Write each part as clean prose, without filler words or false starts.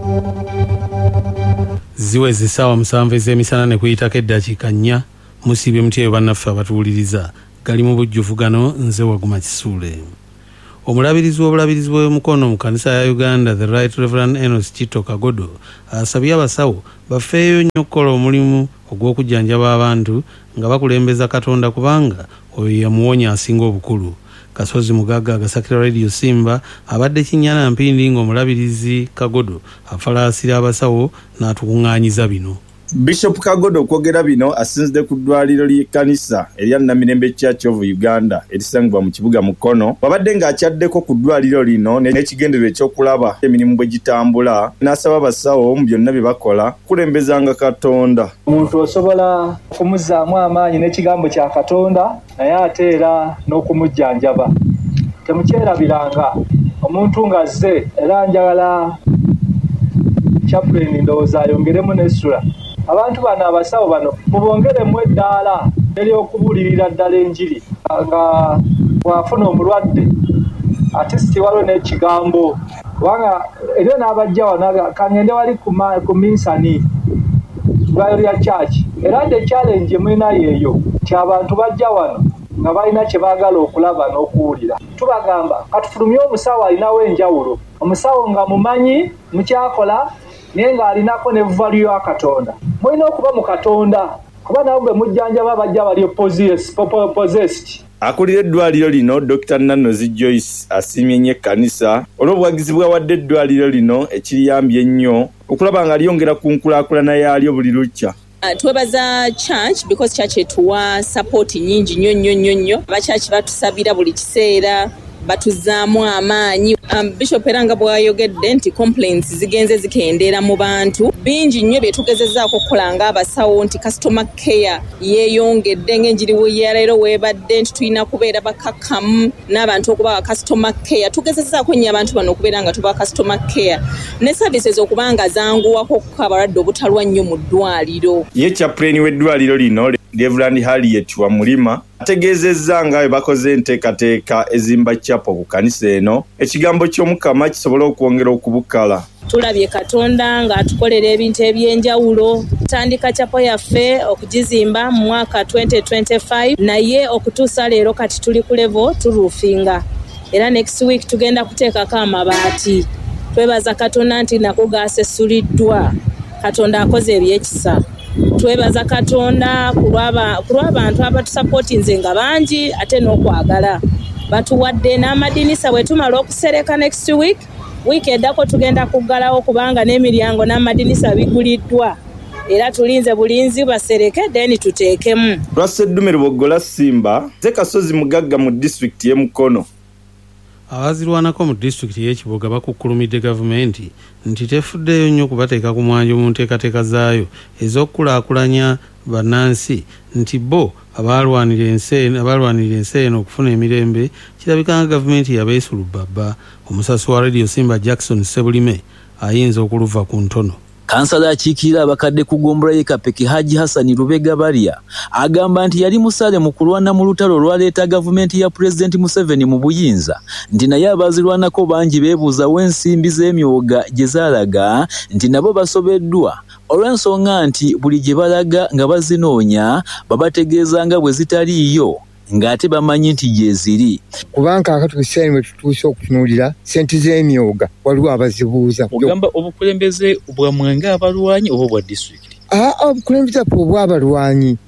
Ziweze essaawa 7 ez'emisana ne kuyitako eddakiika 4 musiibye mutyeyo bannaffe abatuwuliriza gali mu bujjuvugano nze Waguma Kisuule. Omulabirizi w'obulabirizi bw'omukono mu kanisa ya Uganda the Right Reverend Enos Chito Kagodo asabye abasawo bafeeyo nnyo okukola omulimu ogw'okujjanjaba abantu nga bakulembeza Katonda kubanga oyo yamuwonya asinga obukulu. Kasozi Mugaga agasakira Radio Simba abadde Kinyana Mpindi ng'omulabirizi Kagodo afalaasira abasawo n'atukuŋŋaanyiza bino. Bishop Kagodo okwogera bino asinzidde ku ddwaliro ly'ekkanisa erya Namirembe Church of Uganda erisangibwa mu kibuga Mukono. Wabadde ng'akyaddeko ku ddwaliro lino n'ekigendererwa ekyokulaba emirimu bwe gitambula n'asaba abasawo mu byonna bye bakola kulembezanga Katonda. Omuntu osobola okumuzzaamu amaanyi n'ekigambo kya Katonda naye ate era n'okumujjanjaba. Temukyerabiranga omuntu ng'azze era njagala chaplain ndowooza ayongeremu n'essula. Abantu bano abasawo bano mubongeremu eddaala ery'okubuulirira ddala enjiri nga bw'afuna omulwadde ate waliwo n'ekigambo kubanga eryo n'abajja wano kangende wali ku minsani ddwaliro lya church era the challenge mulinayo eyo nti abantu bajja wano nga balina kye baagala okulaba n'okuwulira. Tubagamba katufulumye omusawo alinawo enjawulo, omusawo nga mumanyi mukyakola naye ng'alinako ne value ya Katonda. Mulina okuba mu Katonda kuba nabo bwe mujjanjaba bajja bali possessed. Akulira eddwaliro lino Dr. Nanozi Joyce asiimye nnyo ekkanisa olw'obuwagizi bw'awadde eddwaliro lino ekiriyambye ennyo okulaba nga lyongera ku nkulaakulana yaalyo buli lukya. Twebaza church because church etuwa support nyingi nnyo. Abachurch batusabira buli kiseera batuzaamu amaanyi. Bishop Eranga bw'ayogedde nti complaints zigenze zikendeera mu bantu bingi nnyo bye tugezezzaako okukola ng'abasawo nti customer care yeeyongedde ng'enjiri ya leero weebadde nti tulina kubeera bakakkamu n'abantu okuba customer care. Tugezezzaako nnyo abantu bano okubeera nga tuba customer care ne services okuba nga zanguwako okuko abalwadde obutalwa nnyo mu ddwaliro. Ye chaplain w'eddwaliro lino Reverend Harriet Wamulima ategeezezza nga bwe bakoze enteekateeka ezimba chapel ku kanisa eno ekigambo ky'Omukama kisobola okwongera okubukala. Tulabye Katonda ng'atukolera ebintu eby'enjawulo. Tutandika chapel yaffe okugizimba mu mwaka 2025 naye okutuusa leero kati tuli ku level turuufinga era next week tugenda kuteekako amabaati. Twebaza Katonda nti nako gaasesuliddwa. Katonda akoze ebyekisa. Twebaza Katonda kulw'abantu abatusupportinze nga bangi ate n'okwagala. Batuwadde n'amadinisa bwe tumala okusereka next week eddako tugenda kuggalawo kubanga n'emiryango n'amadinisa biguliddwa era tulinze bulinzi basereke then tuteekemu. Lwaseddume Lubogola Simba ze Kasozi Mugagga mu district y'e Mukono. Abazirwanako mu disitulikiti y'Ekiboga bakukkulumidde gavumenti nti tefuddeyo nnyo kubateeka ku mwanjo mu nteekateeka zaayo ez'okukulaakulanya bannansi nti bo abalwanirira ensi eno okufuna emirembe kirabika nga gavumenti yabeesulubbabba. Omusasi wa Radio Simba Jackson Sebulime ayinza okuluva ku ntono. Kansala akiikirira abakadde ku Ggombolola y'e Kapeke Haji Hassani Lubega Balya agamba nti yali musale mu kulwana mu lutalo olwaleeta gavumenti ya Pulezidenti Museveni mu buyinza nti naye abazirwanako bangi beebuuza w'ensimbi z'emyoga gye zaalaga nti nabo basobeddwa olw'ensonga nti buli gye balaga nga bazinoonya babategeeza nga bwe zitaliiyo ng'ate bamanyi nti gye ziri. Kubanga akatuusa mwe tutuuse okutunuulira ssente z'emyoga waliwo abazibuuza. Ogamba obukulembeze bwa Mwenge abalwanyi oba bwa disitulikiti? Obukulembeze obw'abalwanyi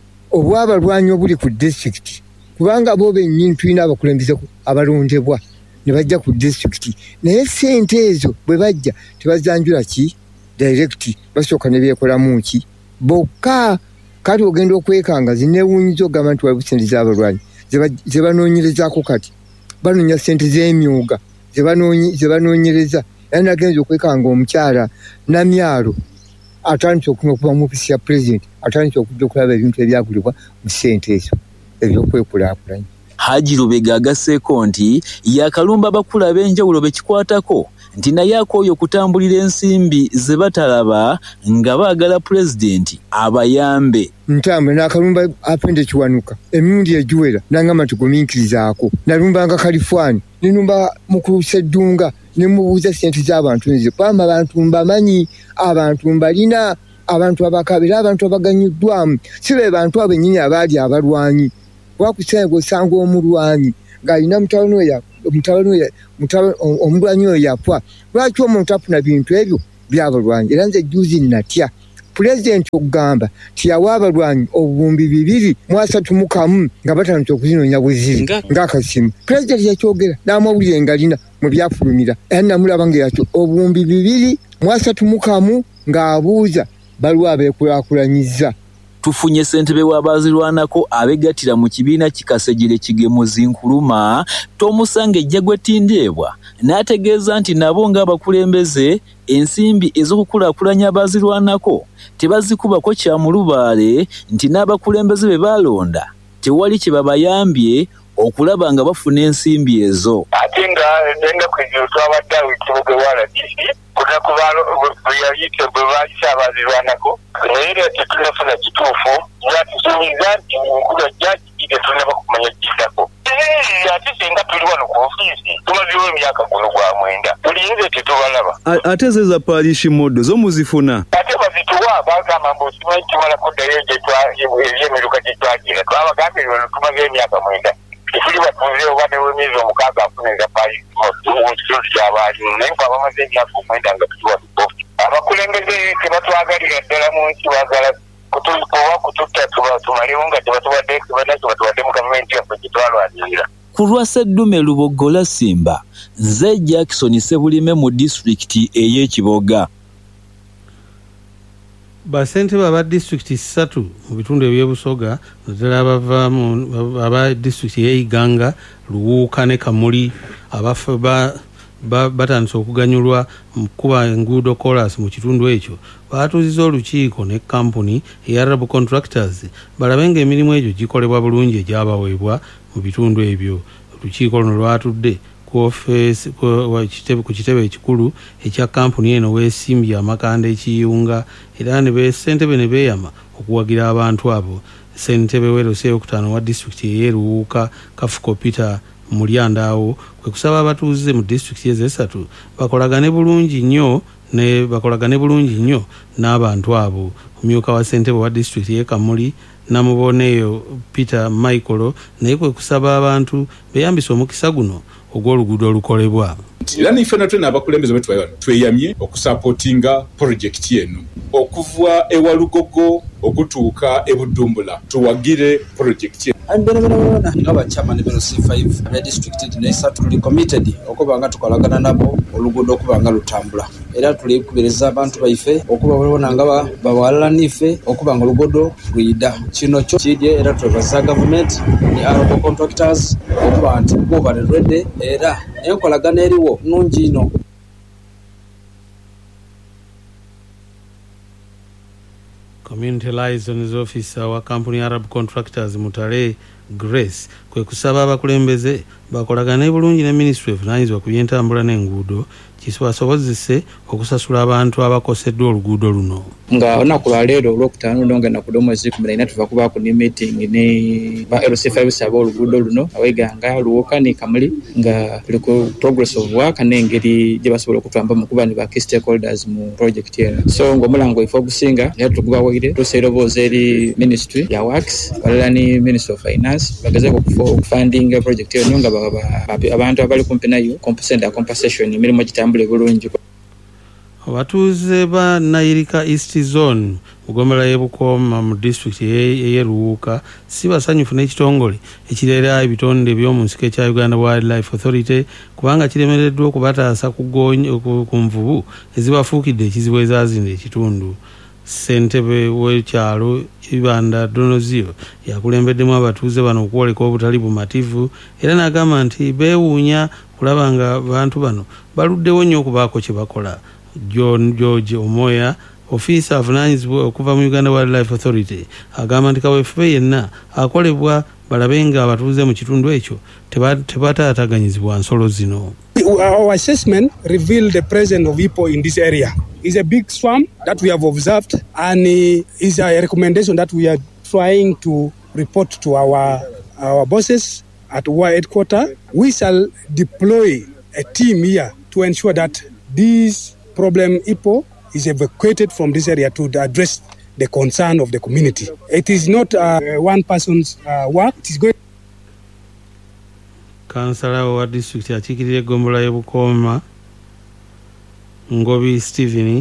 obuli ku disitulikiti kubanga bo bennyini tulina abakulembeze abalondebwa ne bajja ku disitulikiti naye ssente ezo bwe bajja tebazanjula ki direct basooka ne beekolamu ki bokka. Kati ogenda okwekanga zineewuunyiza ogamba nti waliwo ssente z'abalwanyi ze banoonyerezaako kati banoonya ssente z'emyoga ze banoonyereza era nagenza okwekanga omukyala Namyalo atandise okuva mu ofisi ya pulezidenti atandise okujja okulaba ebintu ebyagulibwa mu ssente ezo ebyokwekulaakulanya. Haji Lubega agasseeko nti yakalumba abakulu ab'enjawulo bekikwatako nti naye akooye okutambulira ensimbi ze batalaba nga baagala pulezidenti abayambe. Ntambwe n'akalumba apende kiwanuka emirundi egiwera nangamba tigumiikirizaako nalumbanga Kalifwani nenumba Mukulu Sseddunga ne mubuuza ssente z'abantu nze kwamba abantu mbamanyi abantu mbalina abantu abakabira abantu abaganyuddwamu si be bantu abennyini abaali abalwanyi wakusanga osanga omulwanyi ng'alina omulwanyi oyo yapfa lwaki omuntu afuna bintu ebyo by'abalwanyi era nze juzi natya pulezidenti okugamba tiyawa abalwanyi 231 nga batandise okuzinoonya bwe ziri ng'akasimu pulezidenti yakyogera n'amawulire ngalina mu byafulumira era namulaba ngeyakyo 231 ng'abuuza baliwo abeekulaakulanyiza. Tufunye ssentebe w'abaazirwanako abegattira mu kibiina kikasejjere kigemuzi Nkuluma Tomusange Jjagwe Tindeebwa n'ategeeza nti nabo ng'abakulembeze ensimbi ez'okukulaakulanya abaazirwanako tebazikubako kyamulubaale nti n'abakulembeze be baalonda tewali kye babayambye okulaba nga bafuna ensimbi ezo. Ate nga kwegero twabadde awo ekibuga RDC kunakubaalo bweyayite bwe baayise abaazirwanako naye era tetunafuna kituufu nga tusuubiza nti enkulu ajjakigire tunaba kumanya kisako. Ate singa tuli wano ku ofiisi tumazeewo emyaka guno gwa 9 tuliyinze tetubalaba. Ate ze za paalishi modo zo muzifuna? Ate bazituwa bagamba mbu simanyi kimala kuddayo ebyemiruka gye twagira twabagambye wano tumazeewo emyaka 9 tuli batuuze obadde w'emyezi 6 afunira paalishi modo kitundu ky'abaali naye mfe abamaze emyaka 9 nga tuliwa tukofi. Abakulembeze tebatwagalira ddala mu nsi baagala kututta tumalewo nga tebatubadde mu gavumenti yaffe gye twalwanirira. Ku lwa Sseddume Lubogola Simba, nze Jackson Sebulime mu disitulikiti ey'Ekiboga. Basentebe aba disitulikiti 3 mu bitundu eby'Ebusoga naddala aba disitulikiti y'Iganga, Luwuuka ne Kamuli abafe batandise okuganyulwa mu kuba enguudo kolas mu kitundu ekyo baatuuziza olukiiko ne kampuni eya Arab Contractors balabe ng'emirimu egyo gikolebwa bulungi egyabaweebwa mu bitundu ebyo. Olukiiko luno lwatudde ku kitebe ekikulu ekya kampuni eno weesimbye amakanda ekiyunga era ssentebe ne beeyama okuwagira abantu abo. Ssentebe w'Erosa ey'okutaano wa disitulikiti ey'Eruwuuka Kafuko Peter Mulyandaawo kwe kusaba abatuuze mu disitulikiti ez'esatu bakolagane bulungi nnyo n'abantu abo. Omumyuka wa ssentebe wa disitulikiti y'e Kamuli Namuboneyo Peter Michael naye kwe kusaba abantu beeyambisa omukisa guno ogw'oluguudo olukolebwa. Era niffe natwe n'abakulembeze betu tweyamye okusapootinga pulojekiti eno okuva ewa Lugogo okutuuka e Budumbula tuwagire pulojekiti Bonna ng'abakyamani b'eno C5 ne disitulikiti n'esatu tuli committed okuba nga tukolagana nabo oluguudo okuba nga lutambula era tulikubiriza abantu baife okuba babona nga bawalala niffe okuba nga oluguudo luyida. Kino kyo kidye era twebaza gavumenti ne Arab Contractors okuba nti kuba ready era enkolagana eriwo nungi ino. Community Liaisons Officer wa kampuni Arab Contractors Mutale Grace kwe kusaba abakulembeze bakolagane bulungi ne Ministry of Evunaanyizibwa ku by'entambula n'enguudo kibasobozese okusasula abantu abakoseddwa oluguudo luno. Nga olunaku lwa leero olwokutaano ngenda ku omwezi 14 tuva kubaako ne meeting ne ba LC5 saba oluguudo luno Aweganga Luwuuka ne Kamuli nga tuli ku progress of work n'engeri gye basobola okutwamba mu kuba ne ba key stakeholders mu project eno. So ng'omulango ife ogusinga era tugubawaire tuseera oboozi eri Ministry ya Works balala ne Ministry of Finance bagezeeko okufundinga project eno nga abantu abali kumpi nayo compensation emirimu gitambule bulungi. Abatuuze ba Nayirika East Zone Mugomera y'Ebukooma mu disitulikiti ey'Eruwuuka si basanyufu n'ekitongole ekireera ebitonde by'omu nsiko ekya Uganda Wildlife Authority kubanga kiremereddwa okubataasa ku nvubu ezibafuukidde ekizibu ezaazinda ekitundu. Ssentebe w'ekyalo Ibanda Donozio yakulembeddemu abatuuze bano okwoleka obutali bumativu era n'agamba nti beewuunya kulaba nga abantu bano baluddewo nnyo okubaako kye bakola. John George Omoya ofiisa avunaanyizibwa okuva mu Uganda Wildlife Authority agamba nti kaweefube yenna akolebwa balabe nga abatuuze mu kitundu ekyo tebataataganyizibwa nsolo zino. Our assessment revealed the presence of hippo in this area. It's a big swamp that we have observed and is a recommendation that we are trying to report to our bosses at our headquarters. We shall deploy a team here to ensure that this problem IPO is evacuated from this area to address the concern of the community. It is not one person's work. It is going. Kansala wa district achikirire gombola y'e Bukoma Ngobi Stephen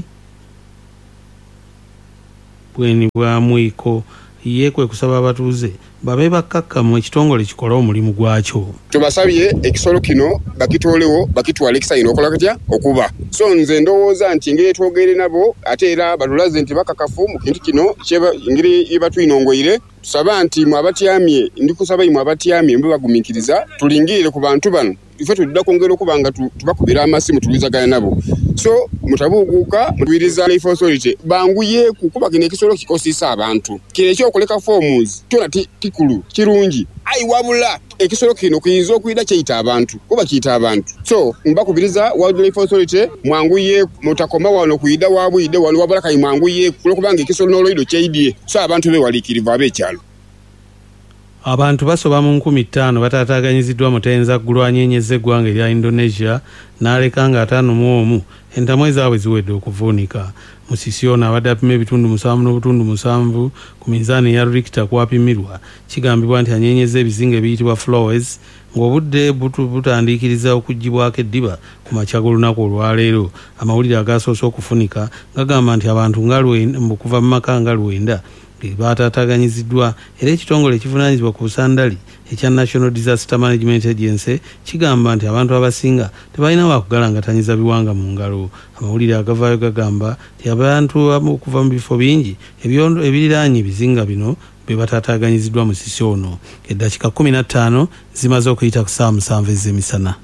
bweni bwa mwiko yekwe kusaba abatuuze babe bakkakkamu ekitongole kikola omulimu gwakyo. Tubasabye ekisolo kino bakitoolewo bakitwale ekisayina okola katya okuba. So nze ndowooza nti engeri twogere nabo ate era balulaze nti bakakafu mu kintu kino engeri yebatuyinongoire tusaba nti mwabatyamye ndikusaba imwe abatyamye mbe bagumikiriza tulingirire ku bantu bano ife tudda kwongera okubanga tubakubira amasimu tulizagana nabo. So mutabuguka mubiriza Life Authority banguye kukuba kine ekisolo kikosisa abantu kire ekyokoleka forms kyona tikulu kirungi ai wabula ekisolo kino kiyinza okuyida kyeyita abantu kuba kiyita abantu. So mbakubiriza Wildlife Authority mwanguye mutakoma wano kuyida wabuyide wano wabula kayi mwanguye kulokubanga ekisolo n'oloido kyeyidye. So abantu bewalikirivu abekyalo. Abantu basoba mu 5,000 batataganyiziddwa mutenza gulwanyenyeze eggwanga erya Indonesia n'aleka nga 5 entamwe zaabwe ziwedde okuvuunika. Musisi ono abadde apima ebitundu 7.7 ku minzaani ya Richter kwapimirwa. Kigambibwa nti anyenyeza ebizinga ebiyitibwa flowers ng'obudde butandiikiriza okuggyibwako eddiba ku makya g'olunaku olwaleero. Amawulire agasoose okufunika gagamba nti abantu kuva mu maka nga 9 batataganyiziddwa era ekitongole ekivunaanyizibwa ku busandali ekya National Disaster Management Agency kigamba nti abantu abasinga tebalina wakugalangatanyiza biwanga mu ngalo. Amawulire agavaayo gagamba nti abantu okuva mu bifo bingi ebiriraanye ebizinga bino be batataganyiziddwa mu sisi ono. Eddakiika 15 zimaze okuyita ku saa 7 ez'emisana.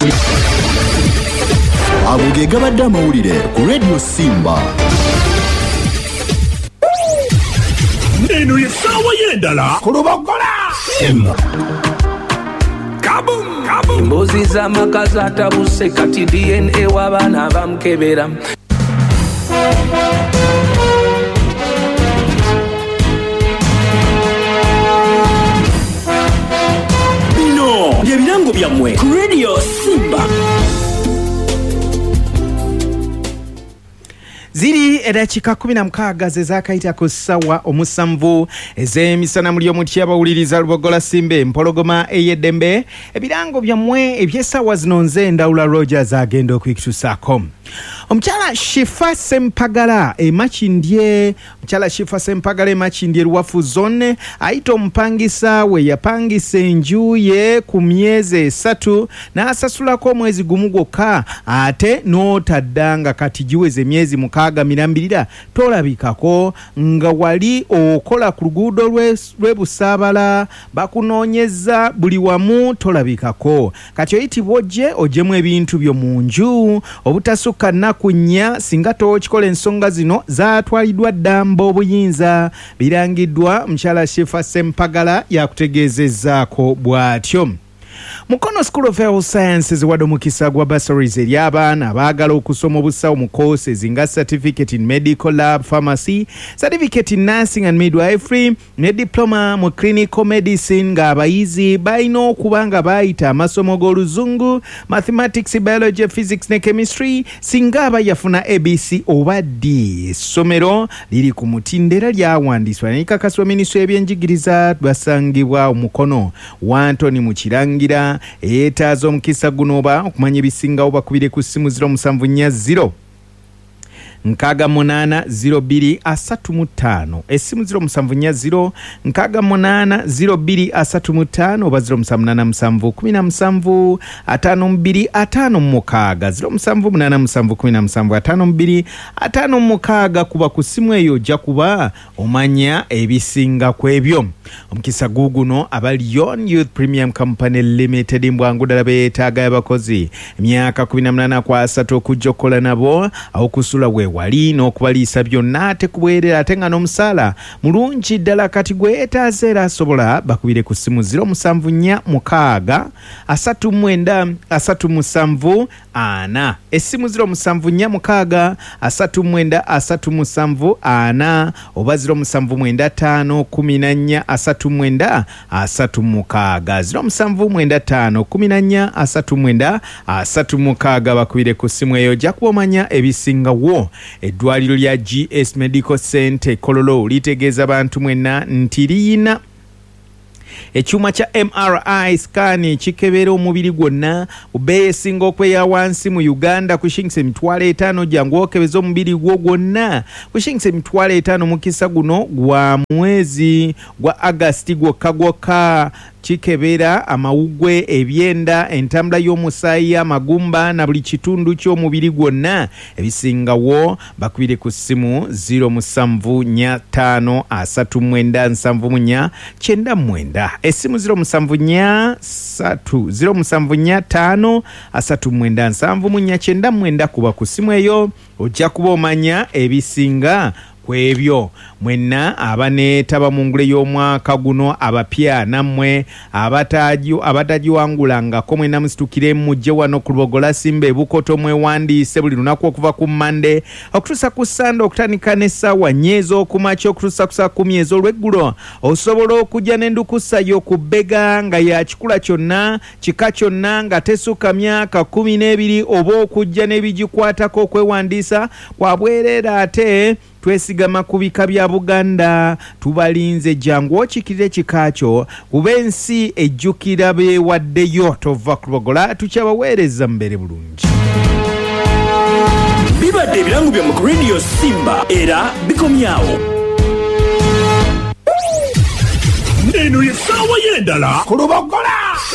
Ago ge gabadde amawulire ku Radio Simba. Eno yesawa yendala kulubogola kabum kabum mbuzi z'amaka zatabuse kati DNA w'abaana bamukebera. Bino byebirango byammwe ku Radio Simba. Ziri eddakiika 16 ze zaakayita ku ssawa omusanvu ez'emisana muli omutya bawuliriza Lubogola Simba empologoma ey'eddembe. Ebirango byammwe eby'essaawa zino nze Ndawula Rogers agenda okubikutuusaako. Omukyala Shifa Sempagala Makindye Luwafu Zone ayita omupangisa we yapangisa enju ye ku myezi 3 n'asasulako omwezi gumu gwokka ate n'otaddanga kati giweze emyezi 6 mirambirira tolabikako nga wali okola ku luguudo lw'e Busaabala bakunoonyeza buli wamu tolabikako kati oyitibwa ogyemu ebintu byo mu nju obutasukka nnaku 4 singa tookikola ensonga zino zaatwaliddwa ddamba obuyinza. Birangiddwa mukyala Shifa Sempagala yakutegeezezzaako bw'atyo. Mukono School of Health Sciences wadde omukisa gwa bursaries eri abaana abaagala okusoma obusawo mu courses nga certificate in medical lab pharmacy, certificate in nursing and midwifery ne diploma mu clinical medicine ng'abayizi balina okuba nga baayita amasomo g'oluzungu, mathematics, biology, physics ne chemistry singa aba yafuna ABC oba D. Essomero liri ku mutindera lyawandiisibwa n'ekakasibwa minisitule y'ebyenjigiriza basangibwa Omukono wa Anthony Mukirangira eyeetaaza omukisa guno oba okumanya ebisingawo bakubire ku ssimu 0740 680235 essimu 0740 680235 oba 0787 0787 kuba ku ssimu eyo ojja kuba omanya ebisinga ku ebyo. Omukisa guguno aba Lyon Youth Premium Company Limited mbwangudala beetaaga abakozi emyaka 18 kwasatu okujja okukola nabo awo kusula we wali n'okubaliisa byonna ate kubwerera ate nga n'omusaala mulungi ddala kati gwe yeetaaze era asobola bakubire ku ssimu 074 639 374 essimu 074 639 374 oba 079 14 394 079 14 394 bakubire ku ssimu eyo ojja kubamanya ebisingawo. Eddwaliro lya GS Medical Center Kololo litegeeza bantu mwenna nti liyina ekyuma kya MRI scan kikebera omubiri gwonna ubeeyi esinga okweya wansi mu Uganda kushingise $5,000 jangu okebeza omubiri gwo gwonna kushingise $5,000 mukisa guno gwa mwezi gwa August gwokka kikebera amawugwe ebyenda entambula y'omusaayi amagumba na buli kitundu ky'omubiri gwonna ebisingawo bakubire ku ssimu 074 essimu 075 kuba ku ssimu eyo ojja kuba omanya ebisinga kwebyo. Mwenna abaneetaba mu ngule y'omwaka guno abapya nammwe abatagiwangulangako mwenna musitukire mujje wano ku Lubogola Simba e Bukoto mwewandiise buli lunaku okuva ku Mande okutuusa ku Sande okutandika n'essaawa 4 ez'okumakya okutuusa ku saa 10 ez'olweggulo. Osobola okujja n'endukusa y'okubbega nga ya kikula kyonna kika kyonna nga tesukka myaka 12 oba okujja n'ebigikwatako okwewandiisa kwa bwereera ate twesigama ku bika bya Buganda tubalinze jangu okikirire kikakyo kuba ensi ejjukira beewaddeyo tova ku Lubogola tukyabaweereza mbere bulungi. Bibadde ebirango bya mu Radio Simba era bikomyawo. Eno ye ssaawa y'endala ku Lubogola.